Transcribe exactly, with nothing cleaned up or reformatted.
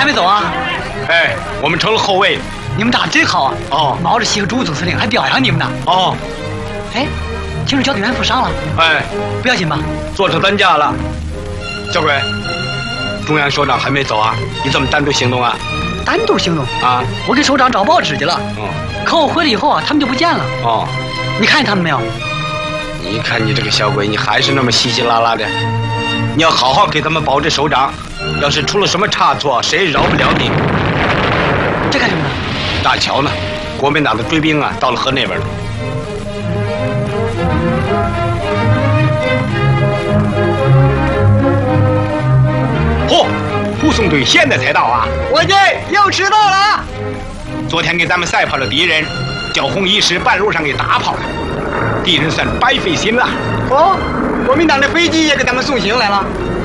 还没走啊？ 哎，我们成了后卫。 你们打得真好啊！ 哦， 毛主席和朱总司令还表扬你们呢。 哦， 哎，听说教队员负伤了。 哎， 不要紧吧？ 坐车担架了。小鬼，中央首长还没走啊？你怎么单独行动啊？ 单独行动啊？ 我给首长找报纸去了。 哦。 可我回来以后啊，他们就不见了。 哦。 你看见他们没有？ 你看你这个小鬼，你还是那么稀稀拉拉的。你要好好给他们保着首长，要是出了什么差错，谁也饶不了你。 这干什么呢？ 大桥呢？国民党的追兵啊，到了河那边了。嚯，护送队现在才到啊！ 我这又迟到了啊！ 昨天给咱们赛跑的敌人，焦红一时半路上给打跑了，敌人算白费心了。 哦，国民党的飞机也给咱们送行来了。